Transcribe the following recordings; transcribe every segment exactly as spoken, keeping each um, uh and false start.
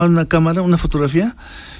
una cámara, una fotografía,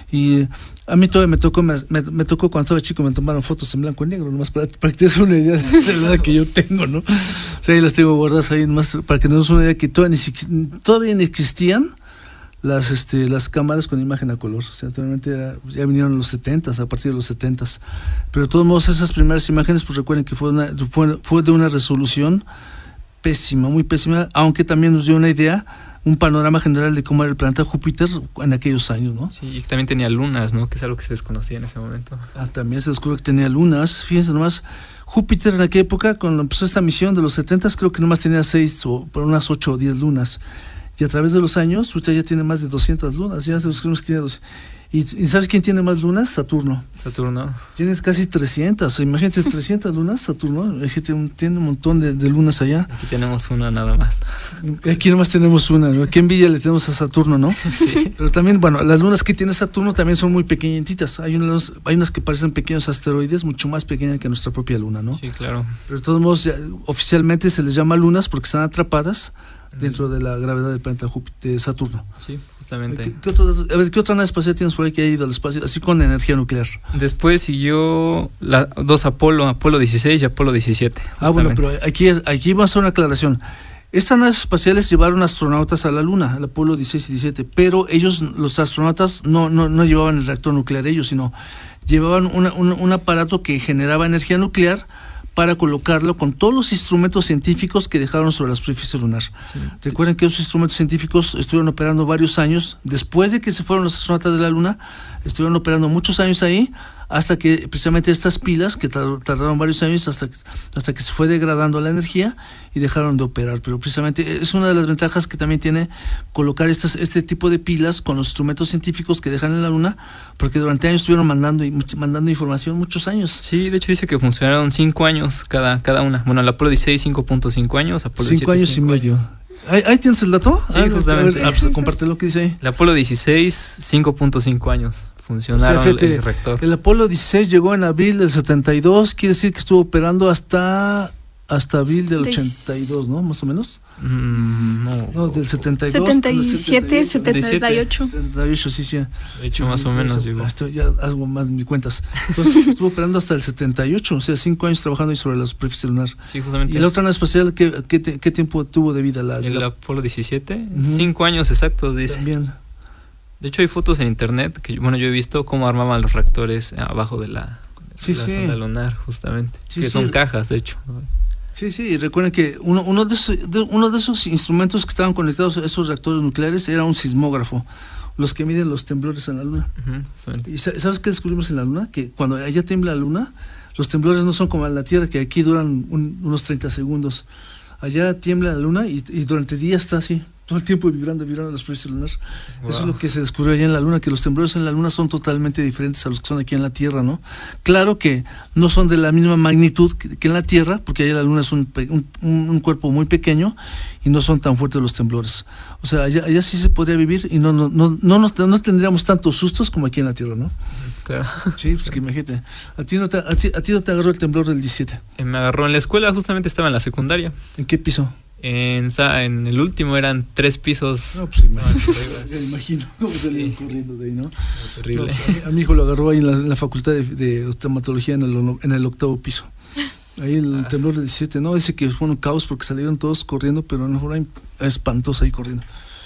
y a mí todavía me tocó, me, me, me tocó cuando estaba chico, me tomaron fotos en blanco y negro, nomás para, para que te des una idea de la edad que yo tengo, ¿no? O sea, ahí las tengo guardadas ahí, nomás para que nos des una idea que todavía ni, todavía ni existían las este las cámaras con imagen a color. O sea, actualmente ya, ya vinieron los setentas, a partir de los setentas, pero de todos modos esas primeras imágenes, pues recuerden que fue una fue, fue de una resolución pésima, muy pésima, aunque también nos dio una idea, un panorama general de cómo era el planeta Júpiter en aquellos años, ¿no? Sí, y también tenía lunas, ¿no? Que es algo que se desconocía en ese momento. Ah, también se descubrió que tenía lunas. Fíjense nomás, Júpiter en aquella época, cuando empezó esta misión de los setentas, creo que nomás tenía seis o unas ocho o diez lunas. Y a través de los años, usted ya tiene más de doscientas lunas. Ya descubrimos que tiene dos. ¿Y, ¿Y sabes quién tiene más lunas? Saturno. Saturno. Tienes casi trescientas. Imagínate, trescientas lunas, Saturno. Tiene un montón de, de lunas allá. Aquí tenemos una nada más. Aquí nomás tenemos una, ¿no? Qué envidia le tenemos a Saturno, ¿no? Sí. Pero también, bueno, las lunas que tiene Saturno también son muy pequeñitas. Hay unas, hay unas que parecen pequeños asteroides, mucho más pequeñas que nuestra propia luna, ¿no? Sí, claro. Pero de todos modos, ya, oficialmente se les llama lunas porque están atrapadas dentro de la gravedad del planeta Júpiter, de Saturno. Sí, justamente. ¿Qué, qué, otro, a ver, ¿qué otra nave espacial tienes por ahí que ha ido al espacio, así con energía nuclear? Después siguió la, dos Apolo, Apolo dieciséis y Apolo diecisiete. Justamente. Ah, bueno, pero aquí, aquí vamos a hacer una aclaración. Estas naves espaciales llevaron astronautas a la Luna, al Apolo dieciséis y diecisiete, pero ellos, los astronautas, no, no, no llevaban el reactor nuclear ellos, sino llevaban una, un, un aparato que generaba energía nuclear para colocarlo con todos los instrumentos científicos que dejaron sobre la superficie lunar. Sí. Recuerden que esos instrumentos científicos estuvieron operando varios años, después de que se fueron los astronautas de la Luna, estuvieron operando muchos años ahí, hasta que precisamente estas pilas, que tardaron varios años hasta que, hasta que se fue degradando la energía y dejaron de operar. Pero precisamente es una de las ventajas que también tiene colocar estas, este tipo de pilas con los instrumentos científicos que dejan en la Luna, porque durante años estuvieron mandando, mandando información, muchos años. Sí, de hecho dice que funcionaron cinco años cada, cada una. Bueno, el Apolo dieciséis, cinco punto cinco años, Apolo cinco diecisiete, años y medio. ¿Ahí, ¿Ahí tienes el dato? Sí, ah, justamente. A ver, pues, comparte lo que dice ahí. El Apolo dieciséis, cinco punto cinco años. Funcionaron, o sea, fíjate, el reactor. El Apolo dieciséis llegó en abril del setenta y dos, quiere decir que estuvo operando hasta hasta abril del ochenta y dos, ¿no? Más o menos. Mm, no, no, del setenta y dos. setenta y siete, setenta y ocho. setenta y ocho, sí, sí. De hecho, más o menos llegó. Esto ya algo más de mis cuentas. Entonces estuvo operando hasta el setenta y ocho, o sea, cinco años trabajando ahí sobre la superficie lunar. Sí, justamente. ¿Y la otra nave espacial qué, qué, qué tiempo tuvo de vida? La, el la... Apolo diecisiete, uh-huh. Cinco años exactos, dice. También. De hecho, hay fotos en internet que, bueno, yo he visto cómo armaban los reactores abajo de la, sí, de la sí. sonda lunar, justamente. Sí, que sí. son cajas, de hecho. Sí, sí, y recuerden que uno, uno, de esos, de, uno de esos instrumentos que estaban conectados a esos reactores nucleares era un sismógrafo, los que miden los temblores en la Luna. Uh-huh, ¿Y sabes qué descubrimos en la Luna? Que cuando allá tiembla la Luna, los temblores no son como en la Tierra, que aquí duran un, unos treinta segundos. Allá tiembla la Luna y, y durante días está así, todo el tiempo vibrando, vibrando la superficie lunar. Wow. Eso es lo que se descubrió allá en la Luna, que los temblores en la Luna son totalmente diferentes a los que son aquí en la Tierra, ¿no? Claro que no son de la misma magnitud que, que en la Tierra, porque allá la Luna es un, un, un cuerpo muy pequeño y no son tan fuertes los temblores. O sea, allá, allá sí se podría vivir y no, no, no, no, nos, no tendríamos tantos sustos como aquí en la Tierra, ¿no? Claro. Sí, pues que imagínate. ¿A ti, no te, a, ti, ¿A ti no te agarró el temblor del diecisiete? Eh, me agarró en la escuela, justamente estaba en la secundaria. ¿En qué piso? En, en el último eran tres pisos. No, pues imagino, me imagino cómo salieron corriendo de ahí, ¿no? Terrible. No, pues, a, mi, a mi hijo lo agarró ahí en la, en la facultad de, de oftalmatología en el, en el octavo piso. Ahí el ah, temblor del diecisiete, no, dice que fue un caos porque salieron todos corriendo, pero no fue espantoso ahí corriendo.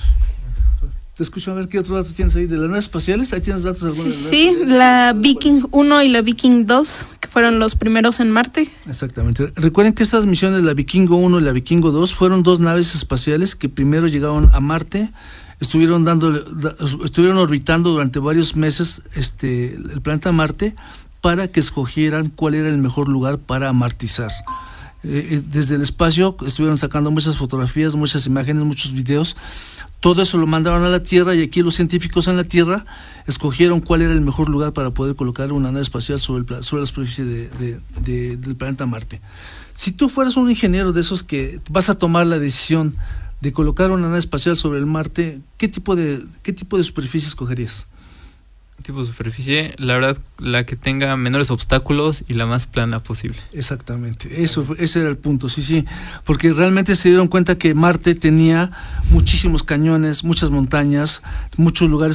Te escucho, a ver qué otro dato tienes ahí de las naves espaciales. Ahí tienes datos alguna. Sí, sí, la Viking uno y la Viking dos, que fueron los primeros en Marte. Exactamente. Recuerden que estas misiones, la Vikingo uno y la Vikingo dos, fueron dos naves espaciales que primero llegaron a Marte, estuvieron dándole, estuvieron orbitando durante varios meses este el planeta Marte para que escogieran cuál era el mejor lugar para amartizar. Eh, desde el espacio estuvieron sacando muchas fotografías, muchas imágenes, muchos videos. Todo eso lo mandaron a la Tierra y aquí los científicos en la Tierra escogieron cuál era el mejor lugar para poder colocar una nave espacial sobre, el, sobre la superficie de, de, de, del planeta Marte. Si tú fueras un ingeniero de esos que vas a tomar la decisión de colocar una nave espacial sobre el Marte, ¿qué tipo de, qué tipo de superficie escogerías? tipo de superficie, la verdad, la que tenga menores obstáculos y la más plana posible. Exactamente, eso, ese era el punto, sí, sí, porque realmente se dieron cuenta que Marte tenía muchísimos cañones, muchas montañas, muchos lugares